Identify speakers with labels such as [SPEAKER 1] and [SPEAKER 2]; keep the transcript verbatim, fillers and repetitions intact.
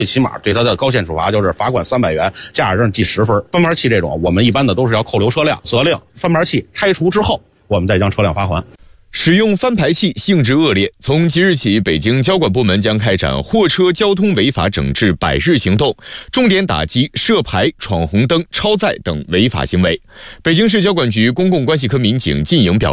[SPEAKER 1] 最起码对他的高限处罚就是罚款三百元，驾驶证记十分。翻牌器这种，我们一般的都是要扣留车辆，责令翻牌器拆除之后，我们再将车辆发还。
[SPEAKER 2] 使用翻牌器性质恶劣，从即日起，北京交管部门将开展货车交通违法整治百日行动，重点打击涉牌、闯红灯、超载等违法行为。北京市交管局公共关系科民警靳颖表示，